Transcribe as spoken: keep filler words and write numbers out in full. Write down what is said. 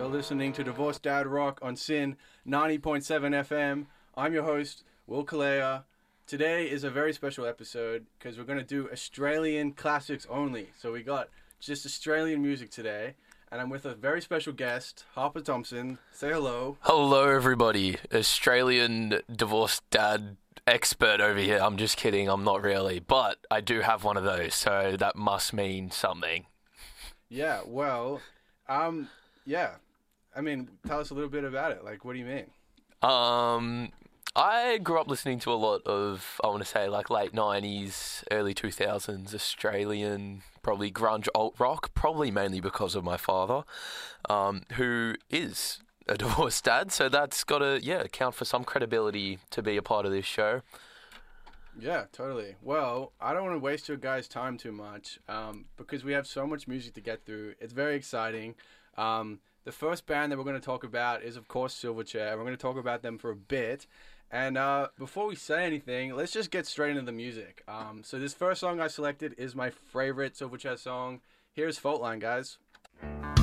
You're listening to Divorced Dad Rock on Sin ninety point seven F M. I'm your host, Will Kalea. Today is a very special episode because we're going to do Australian classics only. So we got just Australian music today. And I'm with a very special guest, Harper Thompson. Say hello. Hello, everybody. Australian divorced dad expert over here. I'm just kidding. I'm not really. But I do have one of those, so that must mean something. Yeah, well, um, yeah. I mean, tell us a little bit about it. Like, what do you mean? Um, I grew up listening to a lot of, I want to say, like late nineties, early two thousands Australian, probably grunge alt rock, probably mainly because of my father, um, who is a divorced dad. So that's got to, yeah, account for some credibility to be a part of this show. Yeah, totally. Well, I don't want to waste your guys' time too much um, because we have so much music to get through. It's very exciting. Um, the first band that we're going to talk about is, of course, Silverchair. We're going to talk about them for a bit. And uh, before we say anything, let's just get straight into the music. Um, so this first song I selected is my favorite Silverchair song. Here's Fault Line, guys.